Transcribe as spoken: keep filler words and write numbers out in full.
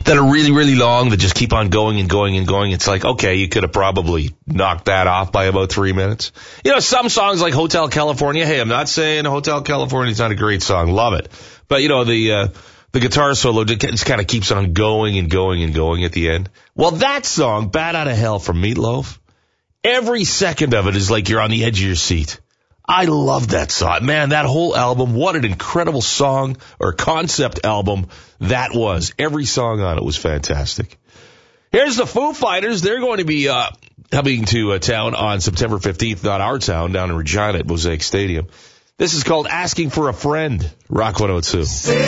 that are really, really long that just keep on going and going and going. It's like, okay, you could have probably knocked that off by about three minutes. You know, some songs like Hotel California. Hey, I'm not saying Hotel California is not a great song. Love it. But, you know, the, uh, the guitar solo just kind of keeps on going and going and going at the end. Well, that song, Bat Out of Hell from Meatloaf, every second of it is like you're on the edge of your seat. I love that song. Man, that whole album, what an incredible song or concept album that was. Every song on it was fantastic. Here's the Foo Fighters. They're going to be uh, coming to a town on September fifteenth, not our town, down in Regina at Mosaic Stadium. This is called Asking for a Friend, Rock one oh two.